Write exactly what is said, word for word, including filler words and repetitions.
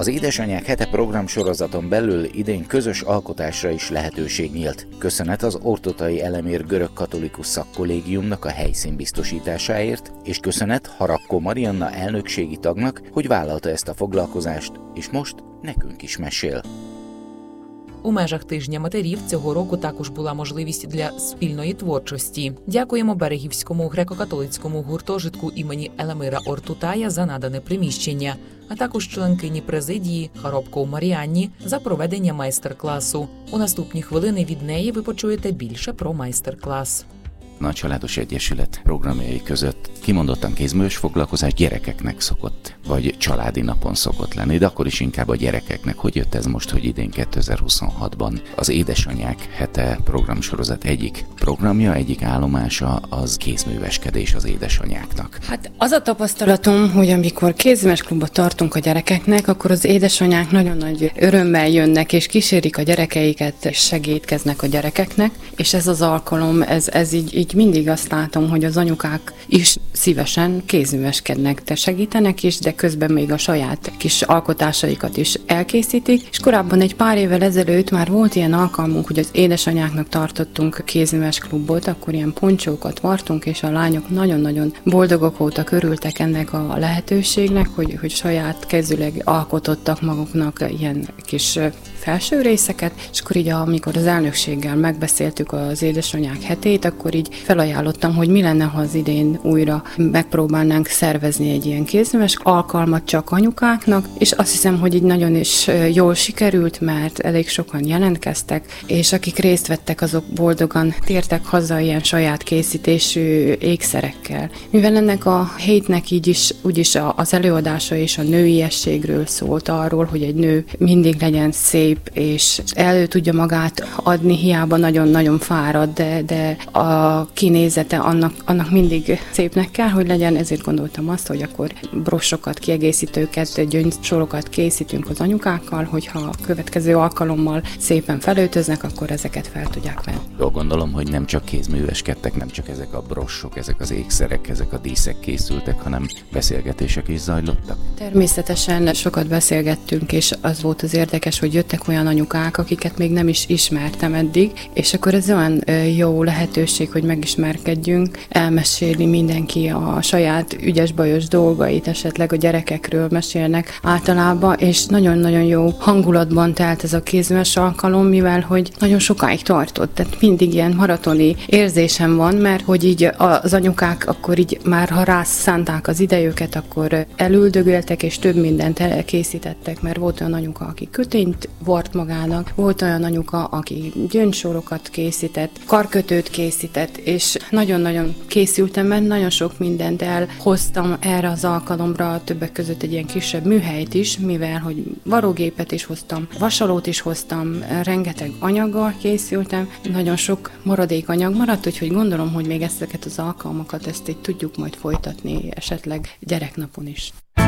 Az Édesanyák hete programsorozaton belül idén közös alkotásra is lehetőség nyílt. Köszönet az Ortotai Elemér Görög-Katolikus Szakkollégiumnak a helyszín biztosításáért, és köszönet Harapko Marianna elnökségi tagnak, hogy vállalta ezt a foglalkozást, és most nekünk is mesél. У межах тижня матерів цього року також була можливість для спільної творчості. Дякуємо Берегівському греко-католицькому гуртожитку імені Елемира Ортутая за надане приміщення, а також членкині президії Харапко Маріанні за проведення майстер-класу. У наступні хвилини від неї ви почуєте більше про майстер-клас. A Családos Egyesület programjai között kimondottan kézműves foglalkozás gyerekeknek szokott, vagy családi napon szokott lenni, de akkor is inkább a gyerekeknek. Hogy jött ez most, hogy idén kétezer-huszonhatban az Édesanyák hete programsorozat egyik programja, egyik állomása az kézműveskedés az édesanyáknak? Hát az a tapasztalatom, hogy amikor kézműves klubot tartunk a gyerekeknek, akkor az édesanyák nagyon nagy örömmel jönnek, és kísérik a gyerekeiket, és segítkeznek a gyerekeknek, és ez az alkalom, ez, ez így, így mindig azt látom, hogy az anyukák is szívesen kézműveskednek, de segítenek is, de közben még a saját kis alkotásaikat is elkészítik. És korábban egy pár évvel ezelőtt már volt ilyen alkalmunk, hogy az édesanyáknak tartottunk kézműves klubot, akkor ilyen poncsókat vartunk, és a lányok nagyon-nagyon boldogok voltak, örültek ennek a lehetőségnek, hogy, hogy saját kezüleg alkotottak maguknak ilyen kis felső részeket, és akkor így, amikor az elnökséggel megbeszéltük az édesanyák hetét, akkor így felajánlottam, hogy mi lenne, ha az idén újra megpróbálnánk szervezni egy ilyen kézműves alkalmat csak anyukáknak, és azt hiszem, hogy így nagyon is jól sikerült, mert elég sokan jelentkeztek, és akik részt vettek, azok boldogan tértek haza ilyen saját készítésű ékszerekkel. Mivel ennek a hétnek így is, úgyis az előadása és a nőiességről szólt, arról, hogy egy nő mindig legyen szép, és elő tudja magát adni, hiába nagyon-nagyon fárad, de, de a kinézete annak, annak mindig szépnek kell, hogy legyen, ezért gondoltam azt, hogy akkor brossokat, kiegészítőket, gyöngysorokat készítünk az anyukákkal, hogyha a következő alkalommal szépen felöltöznek, akkor ezeket fel tudják venni. Jól gondolom, hogy nem csak kézműveskedtek, nem csak ezek a brossok, ezek az ékszerek, ezek a díszek készültek, hanem beszélgetések is zajlottak? Természetesen sokat beszélgettünk, és az volt az érdekes, hogy jöttek olyan anyukák, akiket még nem is ismertem eddig, és akkor ez olyan jó lehetőség, hogy megismerkedjünk, elmeséli mindenki a saját ügyes-bajos dolgait, esetleg a gyerekekről mesélnek általában, és nagyon-nagyon jó hangulatban telt ez a kézműves alkalom, mivel hogy nagyon sokáig tartott, tehát mindig ilyen maratoni érzésem van, mert hogy így az anyukák akkor így már, ha rászánták az idejüket, akkor elüldögéltek, és több mindent elkészítettek, mert volt olyan anyuka, aki kötényt vart magának, volt olyan anyuka, aki gyöngysorokat készített, karkötőt készített, és nagyon-nagyon készültem, mert nagyon sok mindent elhoztam erre az alkalomra, többek között egy ilyen kisebb műhelyt is, mivel hogy varógépet is hoztam, vasalót is hoztam, rengeteg anyaggal készültem, nagyon sok maradék anyag maradt, úgyhogy gondolom, hogy még ezeket az alkalmakat ezt így tudjuk majd folytatni, esetleg gyereknapon is.